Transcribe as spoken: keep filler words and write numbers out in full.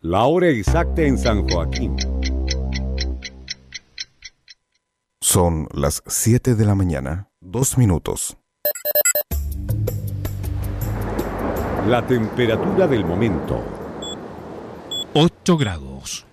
La hora exacta en San Joaquín. Son las siete de la mañana, dos minutos. La temperatura del momento. ocho grados.